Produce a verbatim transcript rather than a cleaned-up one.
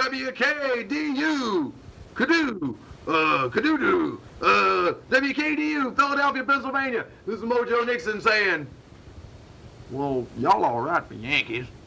W K D U, Kadoo, uh, Kadoo, uh, W K D U, Philadelphia, Pennsylvania. This is Mojo Nixon saying, well, y'all all right, the Yankees.